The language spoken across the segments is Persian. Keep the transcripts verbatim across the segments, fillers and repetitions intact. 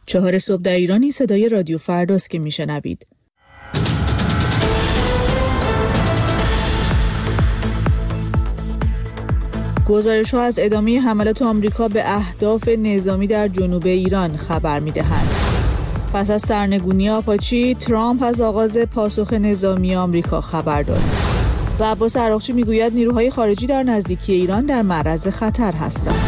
چهار صبح در ایرانی صدای رادیو فرداست که میشنوید. گزارش‌ها از ادامه حملات آمریکا به اهداف نظامی در جنوب ایران خبر می‌دهند. پس از سرنگونی آپاچی، ترامپ از آغاز پاسخ نظامی آمریکا خبر داد. و عباس عراقچی میگوید نیروهای خارجی در نزدیکی ایران در معرض خطر هستند.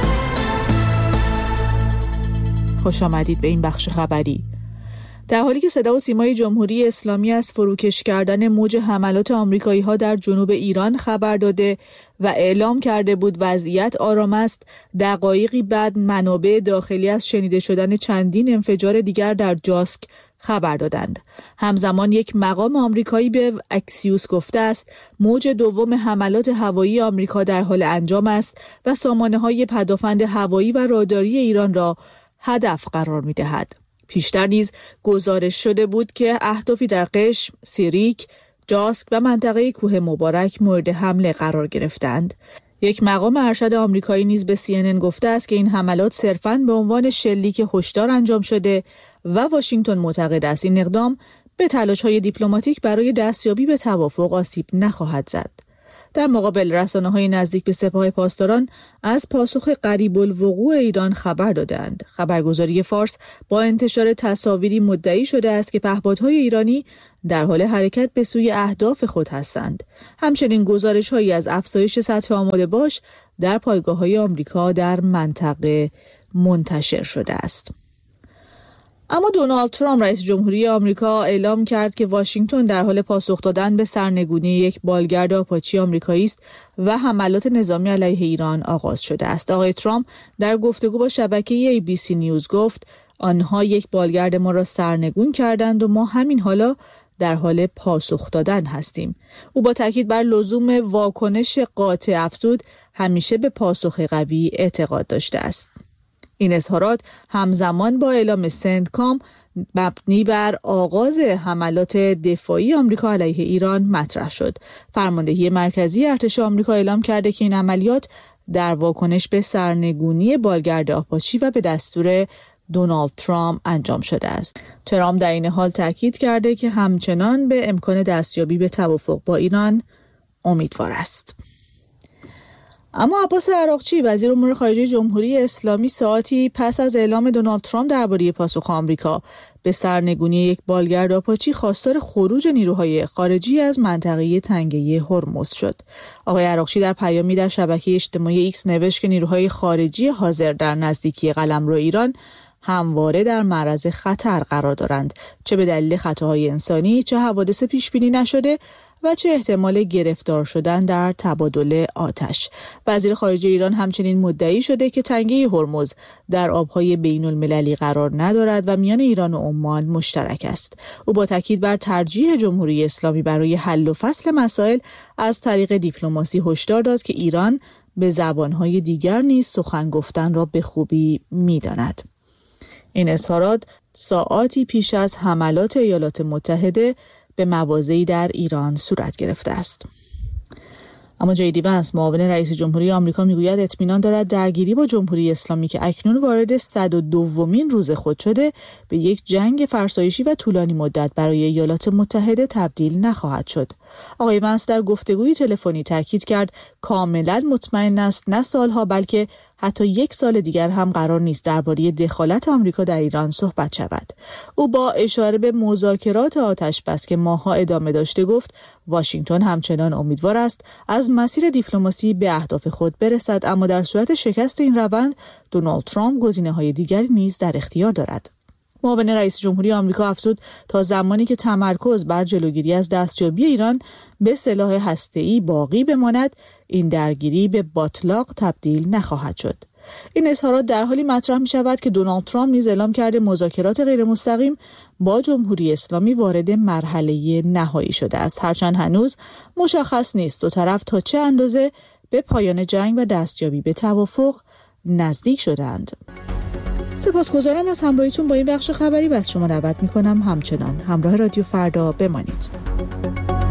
خوش آمدید به این بخش خبری. در حالی که صدا و سیمای جمهوری اسلامی از فروکش کردن موج حملات آمریکایی‌ها در جنوب ایران خبر داده و اعلام کرده بود وضعیت آرام است، دقایقی بعد منابع داخلی از شنیده شدن چندین انفجار دیگر در جاسک خبر دادند. همزمان یک مقام آمریکایی به اکسیوس گفته است موج دوم حملات هوایی آمریکا در حال انجام است و سامانه‌های پدافند هوایی و راداری ایران را هدف قرار می‌دهد. پیشتر نیز گزارش شده بود که اهدافی در قشم، سیریک، جاسک و منطقه کوه مبارک مورد حمله قرار گرفتند. یک مقام ارشد آمریکایی نیز به سی ان ان گفته است که این حملات صرفاً به عنوان شلیک هشدار انجام شده و واشنگتن معتقد است این اقدام به تلاش‌های دیپلماتیک برای دستیابی به توافق آسیب نخواهد زد. در مقابل رسانه‌های نزدیک به سپاه پاسداران از پاسخ قریب الوقوع ایران خبر دادند. خبرگزاری فارس با انتشار تصاویری مدعی شده است که پهپادهای ایرانی در حال حرکت به سوی اهداف خود هستند. همچنین گزارش‌هایی از افزایش سطح آماده باش در پایگاه‌های آمریکا در منطقه منتشر شده است. اما دونالد ترامپ رئیس جمهوری آمریکا اعلام کرد که واشنگتن در حال پاسخ دادن به سرنگونی یک بالگرد آپاچی آمریکایی است و حملات نظامی علیه ایران آغاز شده است. آقای ترامپ در گفتگو با شبکه ای بی سی نیوز گفت آنها یک بالگرد ما را سرنگون کردند و ما همین حالا در حال پاسخ دادن هستیم. او با تاکید بر لزوم واکنش قاطع افزود همیشه به پاسخ قوی اعتقاد داشته است. این اظهارات همزمان با اعلام سنتکام مبنی بر آغاز حملات دفاعی آمریکا علیه ایران مطرح شد. فرماندهی مرکزی ارتش آمریکا اعلام کرده که این عملیات در واکنش به سرنگونی بالگرد آپاچی و به دستور دونالد ترامپ انجام شده است. ترامپ در این حال تاکید کرده که همچنان به امکان دستیابی به توافق با ایران امیدوار است. اما عباس عراقچی وزیر امور خارجه جمهوری اسلامی ساعتی پس از اعلام دونالد ترامپ درباره پاسخ آمریکا به سرنگونی یک بالگرد آپاچی خواستار خروج نیروهای خارجی از منطقه تنگه هرمز شد. آقای عراقچی در پیامی در شبکه اجتماعی ایکس نوشت که نیروهای خارجی حاضر در نزدیکی قلمرو ایران همواره در معرض خطر قرار دارند، چه به دلیل خطاهای انسانی، چه حوادث پیش بینی نشده و چه احتمال گرفتار شدن در تبادل آتش. وزیر خارجه ایران همچنین مدعی شده که تنگه هرمز در آبهای بین المللی قرار ندارد و میان ایران و عمان مشترک است. او با تاکید بر ترجیح جمهوری اسلامی برای حل و فصل مسائل از طریق دیپلماسی هشدار داد که ایران به زبانهای دیگر نیز سخن گفتن را به خوبی می‌داند. این اظهارات ساعاتی پیش از حملات ایالات متحده به مواضعی در ایران صورت گرفته است. اما جی دی ونس معاون رئیس جمهوری آمریکا میگوید اطمینان دارد درگیری با جمهوری اسلامی که اکنون وارد صد و دومین روز خود شده به یک جنگ فرسایشی و طولانی مدت برای ایالات متحده تبدیل نخواهد شد. آقای ونس در گفتگوی تلفنی تاکید کرد کاملا مطمئن است نه سالها بلکه حتی یک سال دیگر هم قرار نیست درباره دخالت آمریکا در ایران صحبت شود. او با اشاره به مذاکرات آتش‌بس که ماه‌ها ادامه داشته گفت واشنگتن همچنان امیدوار است از مسیر دیپلماسی به اهداف خود برسد، اما در صورت شکست این روند دونالد ترامپ گزینه‌های دیگری نیز در اختیار دارد. معاون رئیس جمهوری آمریکا افزود تا زمانی که تمرکز بر جلوگیری از دستیابی ایران به سلاح هسته‌ای باقی بماند، این درگیری به باتلاق تبدیل نخواهد شد. این اظهارات در حالی مطرح می شود که دونالد ترامپ نیز اعلام کرده مذاکرات غیر مستقیم با جمهوری اسلامی وارد مرحله نهایی شده است، هرچند هنوز مشخص نیست دو طرف تا چه اندازه به پایان جنگ و دستیابی به توافق نزدیک شدند. سپاسگزارم از همراهیتون با این بخش خبری و از شما دعوت می‌کنم همچنان همراه رادیو فردا بمانید.